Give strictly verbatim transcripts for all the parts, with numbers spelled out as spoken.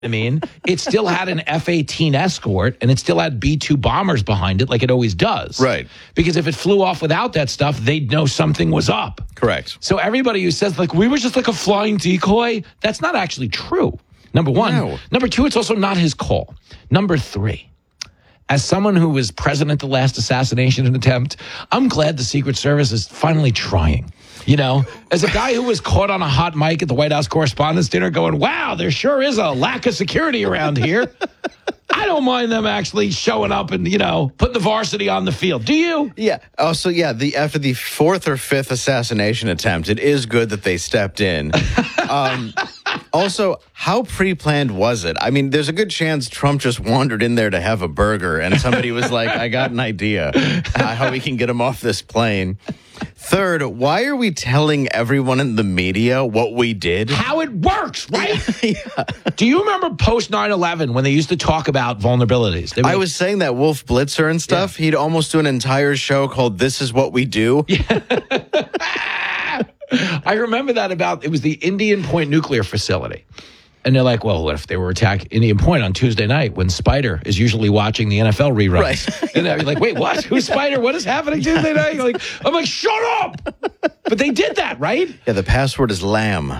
I mean, it still had an F eighteen escort, and it still had B two bombers behind it like it always does. Right. Because if it flew off without that stuff, they'd know something was up. Correct. So everybody who says, like, we were just like a flying decoy, that's not actually true. Number one. No. Number two, it's also not his call. Number three, as someone who was present at the last assassination attempt, I'm glad the Secret Service is finally trying. You know, as a guy who was caught on a hot mic at the White House Correspondents' Dinner going, wow, there sure is a lack of security around here. I don't mind them actually showing up and, you know, putting the varsity on the field. Do you? Yeah. Also, yeah, the after the fourth or fifth assassination attempt, it is good that they stepped in. Um, also, how pre-planned was it? I mean, there's a good chance Trump just wandered in there to have a burger and somebody was like, I got an idea uh, how we can get him off this plane. Third, why are we telling everyone in the media what we did? How it works, right? Yeah. Do you remember post nine eleven when they used to talk about vulnerabilities? They were I like, was saying that Wolf Blitzer and stuff, yeah. He'd almost do an entire show called This Is What We Do. Yeah. I remember that about, it was the Indian Point nuclear facility. And they're like, well, what if they were attacking Indian Point on Tuesday night when Spider is usually watching the N F L reruns? Right. And they're like, wait, what? Who's Spider? What is happening Tuesday night? You're like, I'm like, shut up! But they did that, right? Yeah, the password is lamb.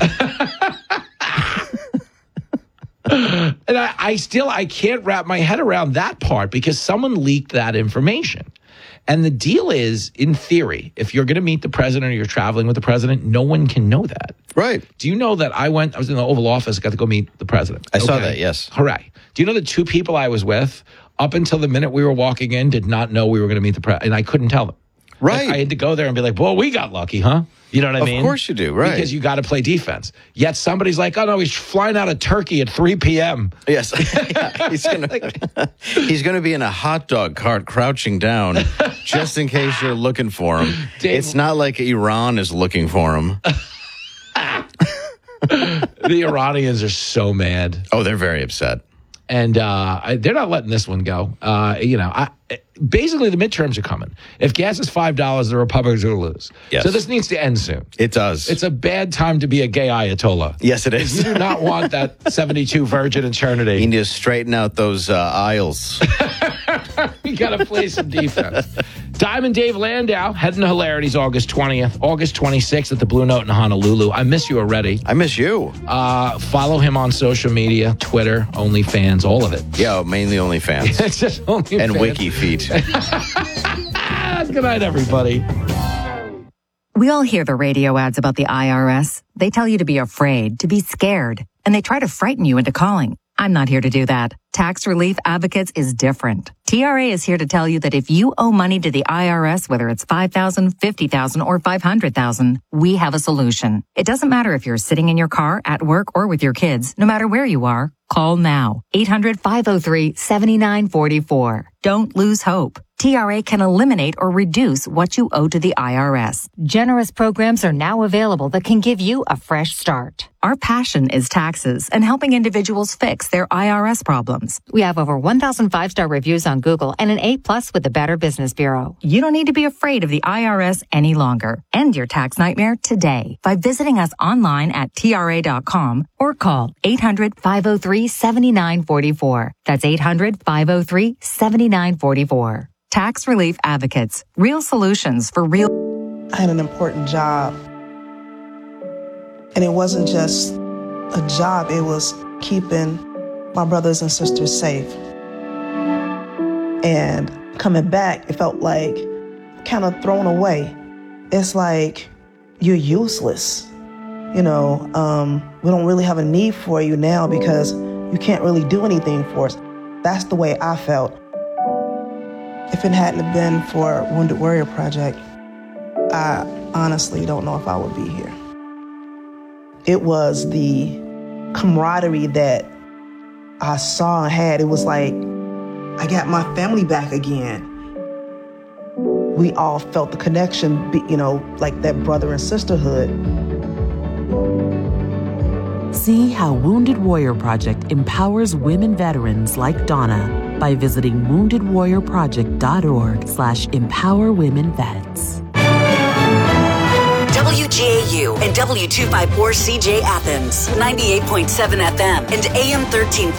And I, I still, I can't wrap my head around that part because someone leaked that information. And the deal is, in theory, if you're going to meet the president or you're traveling with the president, no one can know that. Right. Do you know that I went, I was in the Oval Office, got to go meet the president. I okay. saw that, yes. Hooray. Do you know the two people I was with, up until the minute we were walking in, did not know we were going to meet the president, and I couldn't tell them. Right. Like, I had to go there and be like, well, we got lucky, huh? You know what I of mean? Of course you do, right. Because you got to play defense. Yet somebody's like, oh, no, he's flying out of Turkey at three p.m. Yes. Yeah, he's going to he's gonna be in a hot dog cart crouching down just in case you're looking for him. Dave, it's not like Iran is looking for him. The Iranians are so mad. Oh, they're very upset. And uh, I, they're not letting this one go. Uh, you know, I, basically the midterms are coming. If gas is five dollars, the Republicans are going to lose. Yes. So this needs to end soon. It does. It's a bad time to be a gay Ayatollah. Yes, it is. You do not want that seventy-two virgin eternity. You need to straighten out those uh, aisles. You got to play some defense. Diamond Dave Landau heading to Hilarities August twentieth, August twenty-sixth at the Blue Note in Honolulu. I miss you already. I miss you. Uh, follow him on social media, Twitter, OnlyFans, all of it. Yeah, mainly OnlyFans. It's just OnlyFans. And WikiFeet. Good night, everybody. We all hear the radio ads about the I R S. They tell you to be afraid, to be scared, and they try to frighten you into calling. I'm not here to do that. Tax Relief Advocates is different. T R A is here to tell you that if you owe money to the I R S, whether it's five thousand dollars, fifty thousand dollars, or five hundred thousand dollars, we have a solution. It doesn't matter if you're sitting in your car, at work, or with your kids. No matter where you are, call now. eight hundred, five oh three, seven nine four four. Don't lose hope. T R A can eliminate or reduce what you owe to the I R S. Generous programs are now available that can give you a fresh start. Our passion is taxes and helping individuals fix their I R S problems. We have over one thousand five-star reviews on Google and an A plus with the Better Business Bureau. You don't need to be afraid of the I R S any longer. End your tax nightmare today by visiting us online at T R A dot com or call eight hundred, five oh three, seven nine four four. That's eight hundred, five oh three, seven nine four four. Tax Relief Advocates. Real solutions for real. I had an important job. And it wasn't just a job, it was keeping my brothers and sisters safe. And coming back, it felt like kind of thrown away. It's like you're useless. You know, um, we don't really have a need for you now because you can't really do anything for us. That's the way I felt. If it hadn't been for Wounded Warrior Project, I honestly don't know if I would be here. It was the camaraderie that I saw and had. It was like, I got my family back again. We all felt the connection, you know, like that brother and sisterhood. See how Wounded Warrior Project empowers women veterans like Donna by visiting wounded warrior project dot org slash empower women vets. W G A U and W two fifty-four C J Athens, ninety-eight point seven F M and A M thirteen